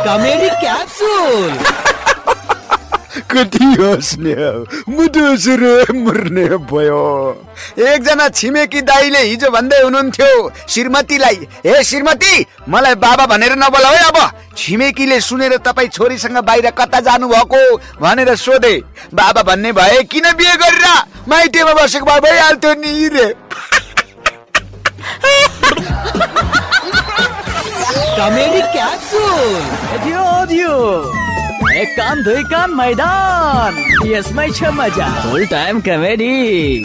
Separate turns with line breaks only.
Comedy capsule.
कति हस्ने मुटुसुर मर्ने भयो। एकजना छिमेकी दाइले हिजो भन्दै हुनुहुन्थ्यो श्रीमतीलाई, हे श्रीमती मलाई बाबा भनेर नबोलाऊ है। अब छिमेकीले सुनेर तपाईँ छोरीसँग बाहिर कता जानु भएको भनेर सोधे। बाबा भन्ने भए किन बिहे गरेर माइतीमा बसेको भए भइहाल्थ्यो नि रे।
Comedy capsule. एक कान दुई कान मैदान, यसमै छ मजा। फुल टाइम कमेडी।